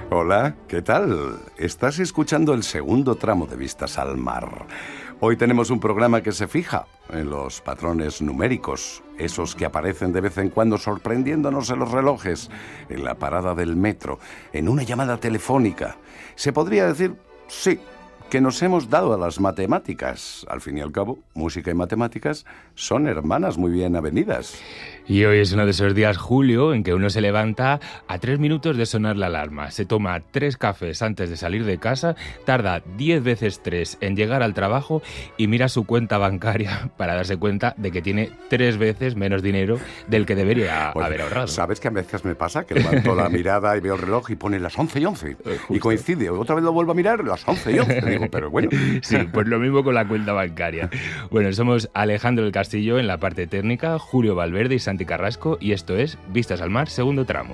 Hola, ¿qué tal? Estás escuchando el segundo tramo de Vistas al Mar. Hoy tenemos un programa que se fija en los patrones numéricos, esos que aparecen de vez en cuando sorprendiéndonos en los relojes, en la parada del metro, en una llamada telefónica. Se podría decir, sí, que nos hemos dado a las matemáticas. Al fin y al cabo, música y matemáticas son hermanas muy bien avenidas. Y hoy es uno de esos días, Julio, en que uno se levanta a 3 minutos de sonar la alarma, se toma 3 cafés antes de salir de casa, tarda 10 veces 3 en llegar al trabajo y mira su cuenta bancaria para darse cuenta de que tiene 3 veces menos dinero del que debería haber ahorrado. ¿Sabes que a veces me pasa? Que levanto la mirada y veo el reloj y pone las 11:11. Y coincide, otra vez lo vuelvo a mirar, las 11:11. Digo, pero bueno. Sí, pues lo mismo con la cuenta bancaria. Bueno, somos Alejandro del Castillo en la parte técnica, Julio Valverde y Santi Carrasco, y esto es Vistas al Mar, segundo tramo.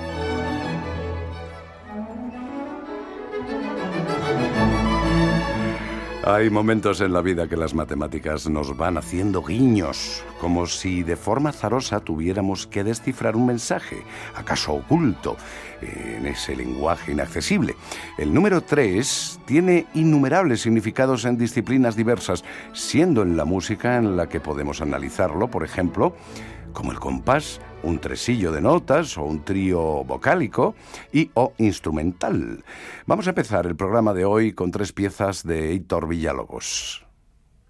Hay momentos en la vida que las matemáticas nos van haciendo guiños, como si de forma azarosa tuviéramos que descifrar un mensaje, acaso oculto, en ese lenguaje inaccesible. El número 3 tiene innumerables significados en disciplinas diversas, siendo en la música en la que podemos analizarlo, por ejemplo, como el compás, un tresillo de notas o un trío vocálico o instrumental. Vamos a empezar el programa de hoy con 3 piezas de Héctor Villa-Lobos.